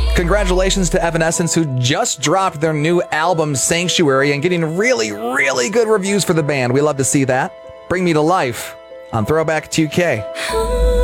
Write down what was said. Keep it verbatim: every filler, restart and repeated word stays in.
Congratulations to Evanescence, who just dropped their new album, Sanctuary, and getting really, really good reviews for the band. We love to see that. Bring Me to Life on Throwback two K.